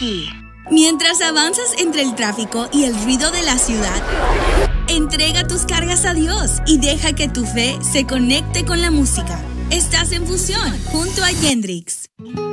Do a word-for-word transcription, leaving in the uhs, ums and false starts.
aquí. Mientras avanzas entre el tráfico y el ruido de la ciudad, entrega tus cargas a Dios y deja que tu fe se conecte con la música. Estás en Fusión junto a Yendrix.